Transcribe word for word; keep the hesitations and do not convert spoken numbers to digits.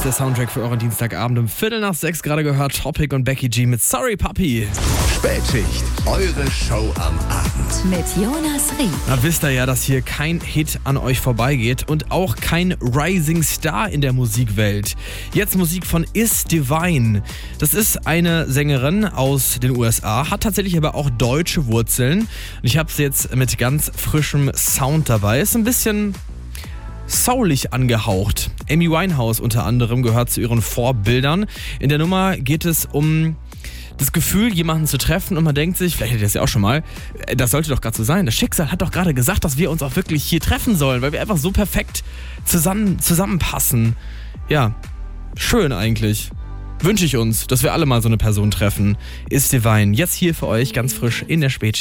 ist der Soundtrack für euren Dienstagabend um Viertel nach sechs. Gerade gehört Topic und Becky G mit Sorry Papi. Spätschicht, eure Show am Abend. Mit Jonas Ried. Na, wisst ihr ja, dass hier kein Hit an euch vorbeigeht und auch kein Rising Star in der Musikwelt. Jetzt Musik von Is Divine. Das ist eine Sängerin aus den U S A, hat tatsächlich aber auch deutsche Wurzeln. Und ich habe sie jetzt mit ganz frischem Sound dabei. Ist ein bisschen soulig angehaucht. Amy Winehouse unter anderem gehört zu ihren Vorbildern. In der Nummer geht es um das Gefühl, jemanden zu treffen und man denkt sich, vielleicht hätte ich das ja auch schon mal, das sollte doch gerade so sein. Das Schicksal hat doch gerade gesagt, dass wir uns auch wirklich hier treffen sollen, weil wir einfach so perfekt zusammen, zusammenpassen. Ja, schön eigentlich. Wünsche ich uns, dass wir alle mal so eine Person treffen. Is Divine, jetzt hier für euch ganz frisch in der Spätschicht.